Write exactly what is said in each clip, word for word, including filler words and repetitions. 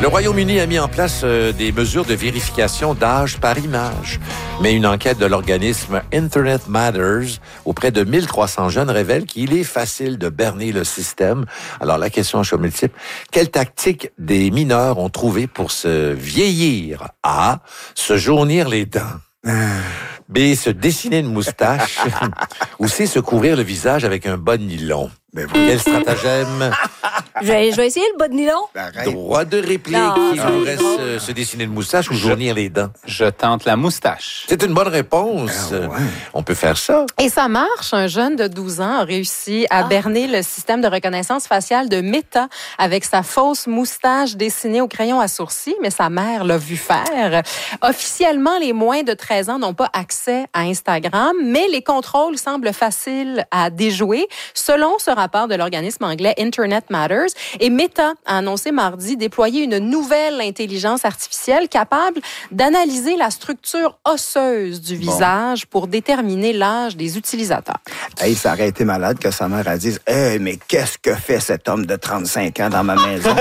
Le Royaume-Uni a mis en place euh, des mesures de vérification d'âge par image. Mais une enquête de l'organisme Internet Matters auprès de mille trois cents jeunes révèle qu'il est facile de berner le système. Alors la question à choix multiple, quelle tactique des mineurs ont trouvé pour se vieillir? A. Se jaunir les dents. B. Se dessiner une moustache. Ou C. Se couvrir le visage avec un bas de nylon. Ben, Quel stratagème? Je vais, je vais essayer le bas de nylon. Arrête. Droit de réplique. Non, Il c'est vous reste drôle. euh, se dessiner une moustache ou jaunir les dents. Je tente la moustache. C'est une bonne réponse. Ah ouais. On peut faire ça. Et ça marche. Un jeune de douze ans a réussi à Ah. berner le système de reconnaissance faciale de Meta avec sa fausse moustache dessinée au crayon à sourcils, mais sa mère l'a vu faire. Officiellement, les moins de treize ans n'ont pas accès à Instagram, mais les contrôles semblent faciles à déjouer, selon ce rapport de l'organisme anglais Internet Matters. Et Meta a annoncé mardi déployer une nouvelle intelligence artificielle capable d'analyser la structure osseuse du visage pour déterminer l'âge des utilisateurs. Hey, ça aurait été malade que sa mère elle dise « Hey, mais qu'est-ce que fait cet homme de trente-cinq ans dans ma maison?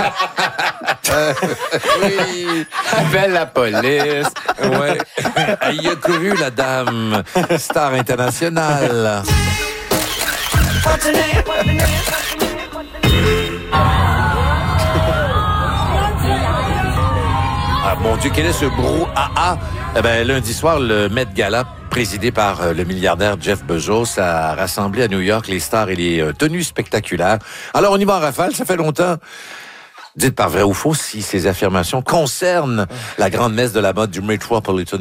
Oui. Appelle la police. Ouais. Il a couru la dame. Star internationale. Ah, mon Dieu, quel est ce brouhaha? Eh ben, lundi soir, le Met Gala, présidé par euh, le milliardaire Jeff Bezos, a rassemblé à New York les stars et les euh, tenues spectaculaires. Alors, on y va en rafale, ça fait longtemps. Dites par vrai ou faux si ces affirmations concernent la grande messe de la mode du Metropolitan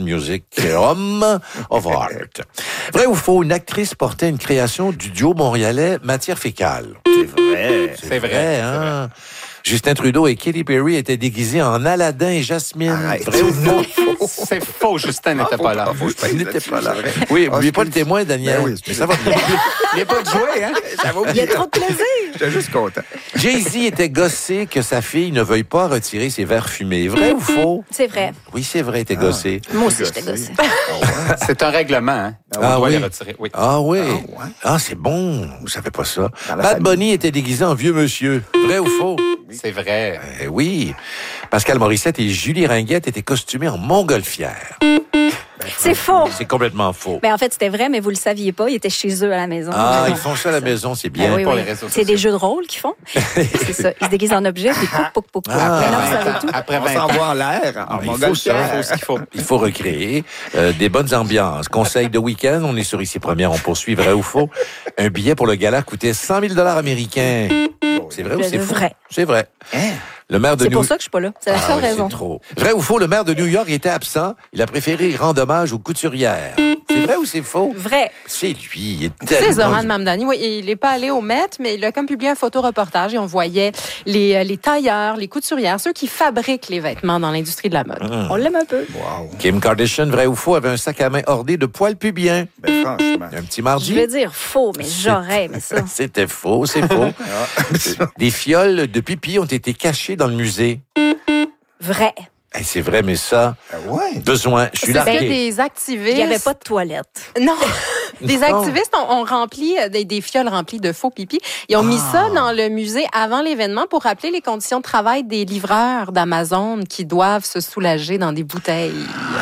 Museum of Art. Vrai ou faux, une actrice portait une création du duo montréalais Matière Fécale. C'est vrai. C'est vrai, hein? Justin Trudeau et Katy Perry étaient déguisés en Aladdin et Jasmine. Arrête. Vrai ou faux? C'est faux, Justin n'était pas là. Il n'était pas là. Oui, n'oubliez pas le témoin, Daniel. Ben oui, Mais ça va bien. Il n'y a pas de jouet, hein? Ça va Il y a trop de plaisir. J'étais juste content. Jay-Z était gossé que sa fille ne veuille pas retirer ses verres fumés. Vrai ou faux? C'est vrai. Oui, c'est vrai, il était gossé. Moi aussi, j'étais gossée. C'est un règlement, hein? On Ah doit oui. les retirer. Oui. Ah oui. Ah ouais. Ah, c'est bon. Vous savez pas ça. Dans la Bad famille. Bunny était déguisé en vieux monsieur. Vrai ou faux? C'est vrai. Eh oui. Pascal Morissette et Julie Ringuette étaient costumés en montgolfière. C'est faux. C'est complètement faux. Ben, en fait, c'était vrai, mais vous le saviez pas. Ils étaient chez eux à la maison. Ah, ils font ça à la maison, c'est bien. Ah oui, pour oui. les réseaux C'est sociaux. des jeux de rôle qu'ils font. C'est ça. Ils se déguisent en objet, puis pouc, pouc, pouc, pouc. Ah, Mais non, vous vingt savez ans. tout. Après On vingt s'envoie ans. en l'air en il faut montgolfière. ça. Faut ce qu'il faut. Il faut recréer euh, des bonnes ambiances. Conseil de week-end, on est sur Ici Première, on poursuit, vrai ou faux. Un billet pour le gala coûtait cent mille dollars américains. C'est vrai ou c'est Le faux? vrai. C'est vrai. Hein? Le maire de C'est New pour ça que je suis pas là. C'est la Ah seule oui, raison. c'est trop. Vrai ou faux, le maire de New York était absent. Il a préféré rendre hommage aux couturières. C'est vrai ou c'est faux? Vrai. C'est lui. Il est C'est tellement... Zoran Mamdani. Oui, il n'est pas allé au Met, mais il a comme publié un photoreportage et on voyait les, euh, les tailleurs, les couturières, ceux qui fabriquent les vêtements dans l'industrie de la mode. Hum. On l'aime un peu. Wow. Kim Kardashian, vrai ou faux, avait un sac à main ordé de poils pubiens. Ben, franchement. Un petit Je mardi. vais dire faux, mais j'aurais aimé ça. C'était faux, c'est faux. Des fioles de pipi ont été cachées dans le musée. Vrai. Hey, c'est vrai, mais ça, Ben ouais. besoin. Je suis C'était largué. des activistes. Il n'y avait pas de toilette. Non. Des Non. activistes ont, ont rempli euh, des, des fioles remplies de faux pipi. Ils ont mis Ah. ça dans le musée avant l'événement pour rappeler les conditions de travail des livreurs d'Amazon qui doivent se soulager dans des bouteilles.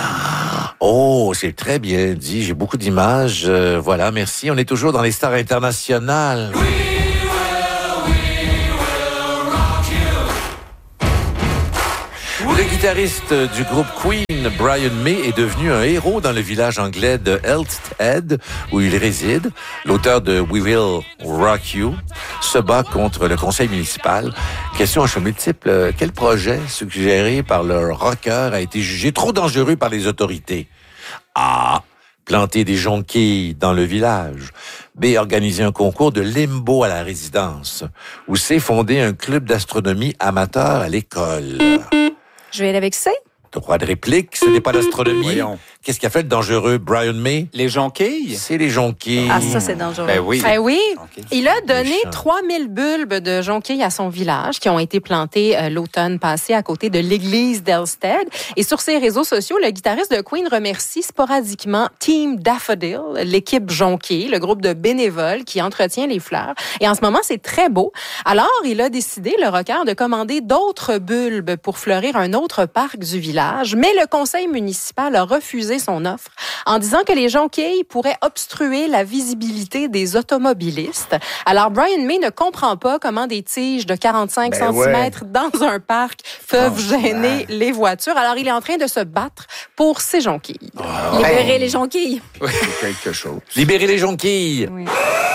Oh, c'est très bien dit. J'ai beaucoup d'images. Euh, voilà, merci. On est toujours dans les stars internationales. Le guitariste du groupe Queen, Brian May, est devenu un héros dans le village anglais de Elstead, où il réside. L'auteur de We Will Rock You se bat contre le conseil municipal. Question à choix multiple. Quel projet suggéré par le rocker a été jugé trop dangereux par les autorités? A. Planter des jonquilles dans le village. B. Organiser un concours de limbo à la résidence. Ou C. Fonder un club d'astronomie amateur à l'école. Je vais aller avec C. Droit de réplique, ce n'est pas l'astronomie. Voyons. qu'est-ce qu'a fait le dangereux Brian May? Les jonquilles? C'est les jonquilles. Ah, ça, c'est dangereux. Ben oui. Ben oui, Ok. il a donné Méchant. trois mille bulbes de jonquilles à son village qui ont été plantés euh, l'automne passé à côté de l'église d'Elstead. Et sur ses réseaux sociaux, le guitariste de Queen remercie sporadiquement Team Daffodil, l'équipe jonquille, le groupe de bénévoles qui entretient les fleurs. Et en ce moment, c'est très beau. Alors, il a décidé, le rocker, de commander d'autres bulbes pour fleurir un autre parc du village. Mais le conseil municipal a refusé son offre en disant que les jonquilles pourraient obstruer la visibilité des automobilistes. Alors, Brian May ne comprend pas comment des tiges de quarante-cinq Ben centimètres dans un parc peuvent Franchement. gêner les voitures. Alors, il est en train de se battre pour ses jonquilles. Libérer les jonquilles. C'est quelque chose. Libérer les jonquilles. Oui.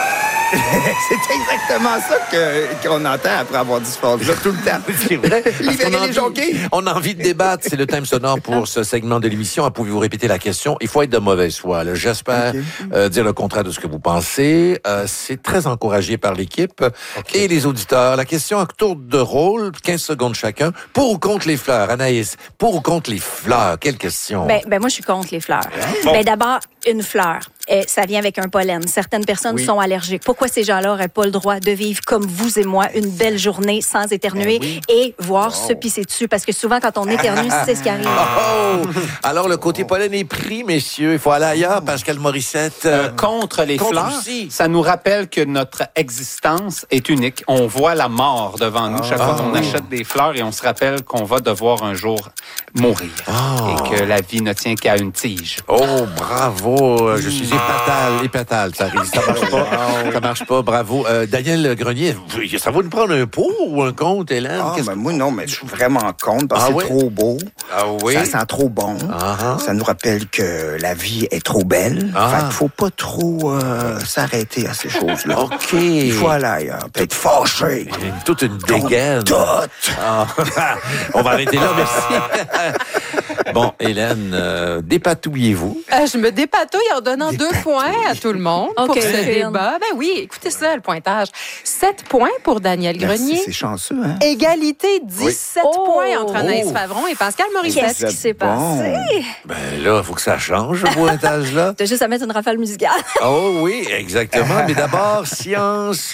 C'est exactement ça que, qu'on entend après avoir dit ce phrase-là tout le temps. C'est vrai. Parce Libérer qu'on a les envie- jonquilles. On a envie de débattre. C'est le thème sonore pour ce segment de l'émission. Pouvez-vous répéter la question? Il faut être de mauvaise foi. là. J'espère Ok. euh, dire le contraire de ce que vous pensez. Euh, c'est très encouragé par l'équipe et les auditeurs. La question à tour de rôle, quinze secondes chacun. Pour ou contre les fleurs? Anaïs, pour ou contre les fleurs? Quelle question? Ben, ben moi, je suis contre les fleurs. Bon. Ben, d'abord, une fleur, eh, ça vient avec un pollen. Certaines personnes Oui. sont allergiques. Pourquoi ces gens-là n'auraient pas le droit de vivre comme vous et moi une belle journée sans éternuer Ben oui. et voir se pisser dessus? Parce que souvent, quand on éternue, c'est ce qui arrive. Oh! Alors, le côté pollen est pris, messieurs. Il faut aller ailleurs. Pascal Morissette. Euh, euh, contre les contre fleurs, aussi. ça nous rappelle que notre existence est unique. On voit la mort devant nous chaque fois qu'on achète des fleurs et on se rappelle qu'on va devoir un jour mourir et que la vie ne tient qu'à une tige. Oh, bravo! Je suis épatal, épatal. Ça arrive, ça marche pas. Ça marche pas, bravo. Euh, Daniel Grenier, ça va nous prendre un pot ou un compte, Hélène? Ah, Qu'est-ce ben moi, non, mais je suis vraiment contre parce Ah que oui? c'est trop beau. Ah oui? Ça sent trop bon. Ah, ah. Ça nous rappelle que la vie est trop belle. Ah. Fait qu'il faut pas trop euh, s'arrêter à ces choses-là. OK. Il faut aller ailleurs. Peut-être fâché. Il y a toute une dégaine. Tout. Ah, on va arrêter là, merci. Bon, Hélène, euh, dépatouillez-vous. Euh, je me dépatouille en donnant deux points à tout le monde OK, pour ce Hélène. débat. Ben oui, écoutez ça, le pointage. Sept points pour Daniel Merci, Grenier. c'est chanceux, hein? Égalité, dix-sept Oui. points entre Anaïs Oh. Favron et Pascal Morissette. Qu'est-ce qui s'est Bon. passé? Ben là, il faut que ça change, ce pointage-là. T'as juste à mettre une rafale musicale. Oh oui, exactement. Mais d'abord, science.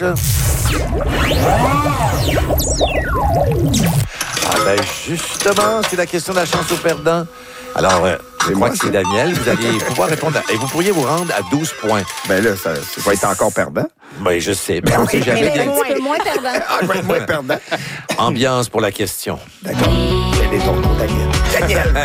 Ah ben justement, c'est la question de la chance au perdant. Alors, euh, je C'est crois moi, que c'est ça. Daniel. Vous allez pouvoir répondre. À... Et vous pourriez vous rendre à douze points. Ben là, ça, ça va être encore perdant. Ben, je sais, mais on sait Mais jamais. un petit peu moins perdant. Ah, je vais être moins perdant. Ambiance pour la question. D'accord. Quel est ton nom, Daniel? Daniel!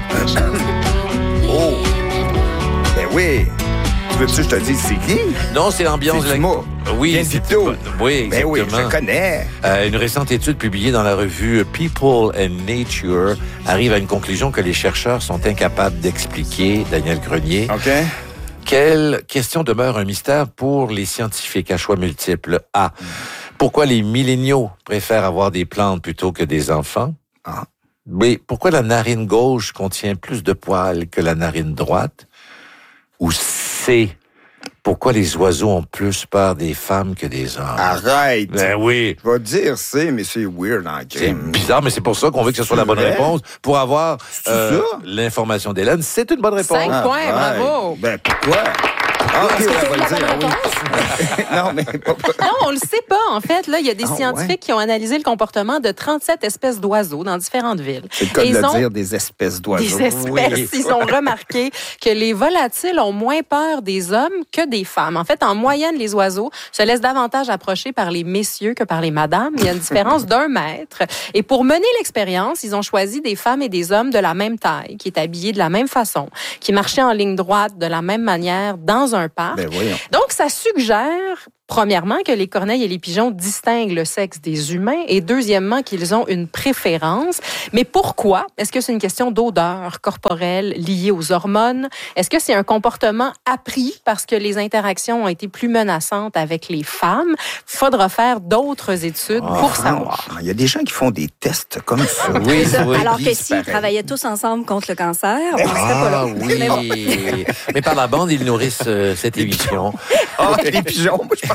Oh! Ben oui! Tu veux-tu que je te dise c'est qui? Non, c'est l'ambiance. C'est Dumas. Oui, Bien c'est Vito. Oui, Ben oui, je exactement. le connais. Euh, une récente étude publiée dans la revue People and Nature arrive à une conclusion que les chercheurs sont incapables d'expliquer. Daniel Grenier. OK. Quelle question demeure un mystère pour les scientifiques à choix multiples? A. Pourquoi les milléniaux préfèrent avoir des plantes plutôt que des enfants? Ah. B. Pourquoi la narine gauche contient plus de poils que la narine droite? Ou C. Pourquoi les oiseaux ont plus peur des femmes que des hommes? Arrête! Ben oui. Je vais te dire c'est, mais c'est weird en C'est crime. bizarre, mais c'est pour ça qu'on veut que ce soit la bonne vrai? réponse. Pour avoir C'est euh, ça? l'information d'Hélène, c'est une bonne réponse. Cinq points, bravo. Ben pourquoi? Ah, ok, Est-ce que on c'est va la le dire, bonne oui. Non, mais pas... Non, on le sait pas, en fait. Là, il y a des Ah, scientifiques ouais? qui ont analysé le comportement de trente-sept espèces d'oiseaux dans différentes villes. C'est le cas Et de ils le ont dire, des espèces d'oiseaux. des espèces. Oui. Ils ont remarqué que les volatiles ont moins peur des hommes que des femmes. En fait, en moyenne, les oiseaux se laissent davantage approcher par les messieurs que par les madames. Il y a une différence d'un mètre. Et pour mener l'expérience, ils ont choisi des femmes et des hommes de la même taille, qui étaient habillés de la même façon, qui marchaient en ligne droite de la même manière dans un parc. Ben voyons. Donc, ça suggère, premièrement, que les corneilles et les pigeons distinguent le sexe des humains et deuxièmement, qu'ils ont une préférence. Mais pourquoi? Est-ce que c'est une question d'odeur corporelle liée aux hormones? Est-ce que c'est un comportement appris parce que les interactions ont été plus menaçantes avec les femmes? Faudra faire d'autres études Ah, pour savoir. franchement, il y a des gens qui font des tests comme ça. Oui, oui. Alors que c'est s'ils pareil. travaillaient tous ensemble contre le cancer, on serait pas là. Ah Mais bon. oui. Mais par la bande, ils nourrissent euh, cette émission. Ah, les pigeons, moi, je pense.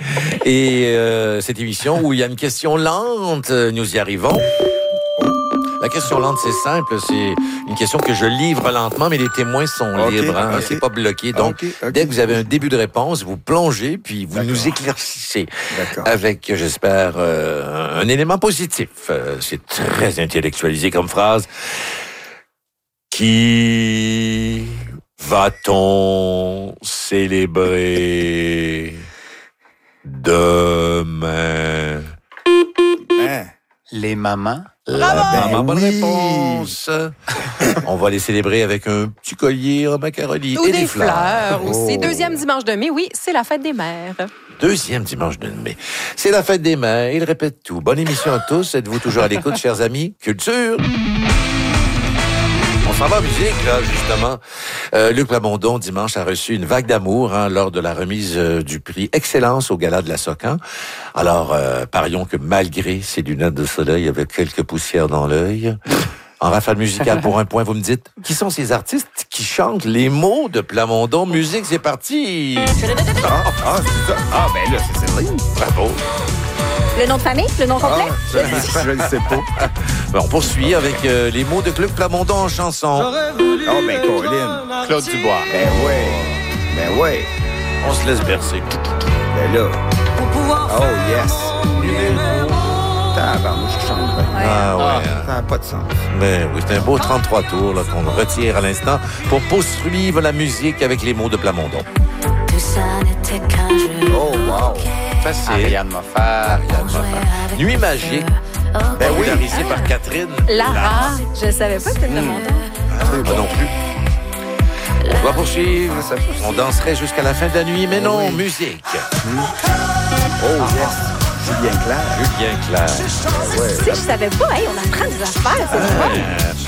Et euh, cette émission où il y a une question lente, euh, nous y arrivons. La question lente, c'est simple. C'est une question que je livre lentement, mais les témoins sont Okay, libres. Hein? okay. C'est pas bloqué. Donc, Okay, okay. dès que vous avez un début de réponse, vous plongez, puis vous D'accord. nous éclaircissez D'accord. avec, j'espère, euh, un élément positif. Euh, c'est très intellectualisé comme phrase. Qui va-t-on célébrer demain? Hein? Les mamans. La Ben maman, bonne oui. réponse. On va les célébrer avec un petit collier en macaroni Ou et des, des fleurs. fleurs aussi. Oh. Deuxième dimanche de mai, oui, c'est la fête des mères. Deuxième dimanche de mai. C'est la fête des mères. Il répète tout. Bonne émission à tous. Êtes-vous toujours à l'écoute, chers amis? Culture! On s'en va en musique, là, justement. Euh, Luc Plamondon, dimanche, a reçu une vague d'amour hein, lors de la remise euh, du prix Excellence au Gala de la Socan. Alors, euh, parions que malgré ses lunettes de soleil avec quelques poussières dans l'œil, en rafale musicale pour un point, vous me dites, qui sont ces artistes qui chantent les mots de Plamondon? Musique, c'est parti! Ah, ah, c'est ça. Ah, ben là, c'est Céline. Bravo! Le nom de famille? Le nom complet? Ah, je je ne sais pas. Ben, on poursuit avec euh, les mots de Luc Plamondon en chanson. Oh, ben, Colin. Claude Dubois. Ben ouais. Ben ouais. On se laisse bercer. Ben là. Oh, yes. Tabarnouche, je chante bien. Ah ouais. Ça n'a pas de sens. Mais oui, c'est un beau trente-trois tours là, qu'on retire à l'instant pour poursuivre la musique avec les mots de Plamondon. Oh, wow. Facile. Ariane Moffat. Ariane Moffat. Nuit magique. Ben oui, réalisé par Catherine. Lara. Je ne savais pas que c'était Plamondon. Ah, moi non plus. On va poursuivre. On danserait jusqu'à la fin de la nuit, mais non, musique. Oh, yes. Julien Clerc. Julien Clerc. Ouais. Si je savais pas, hey, on apprend des affaires, c'est bon. Euh,